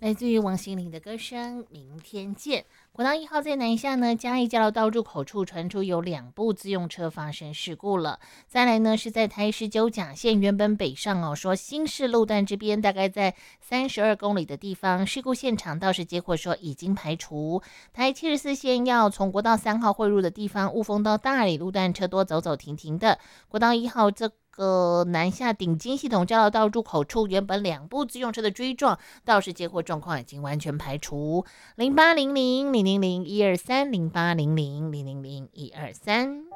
来自于王心凌的歌声《明天见》。国道1号在南下呢，嘉义交流道入口处传出有2部自用车发生事故了。再来呢，是在台十九甲线原本北上说新市路段这边大概在32公里的地方，事故现场倒是结果说已经排除。台74线要从国道3号汇入的地方，雾峰到大里路段车多走走停停的。国道1号南下顶金系统交流道入口处，原本2部自用车的追撞，倒是接获状况已经完全排除。08000001230800000123。